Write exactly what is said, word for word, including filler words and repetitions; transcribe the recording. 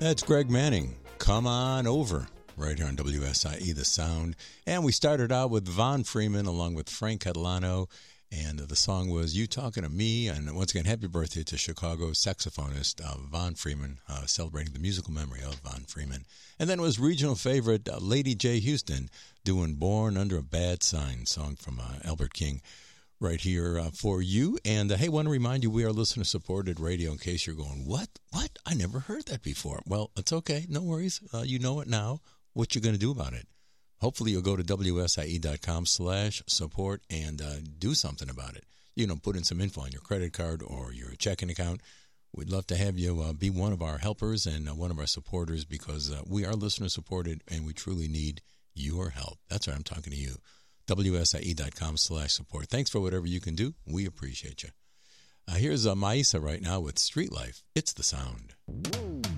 That's Greg Manning. Come on over. Right here on W S I E, The Sound. And we started out with Von Freeman along with Frank Catalano. And the song was You Talking to Me. And once again, happy birthday to Chicago saxophonist uh, Von Freeman, uh, celebrating the musical memory of Von Freeman. And then it was regional favorite uh, Lady J. Houston doing Born Under a Bad Sign, song from uh, Albert King. Right here uh, for you. And uh, hey, want to remind you, we are listener-supported radio in case you're going, what? What? I never heard that before. Well, it's okay. No worries. Uh, you know it now. What you going to do about it? Hopefully you'll go to wsie.com slash support and uh, do something about it. You know, put in some info on your credit card or your checking account. We'd love to have you uh, be one of our helpers and uh, one of our supporters because uh, we are listener-supported and we truly need your help. That's right. I'm talking to you. wsie.com slash support. Thanks for whatever you can do. We appreciate you. Uh, here's uh, Maisa right now with Street Life. It's the Sound.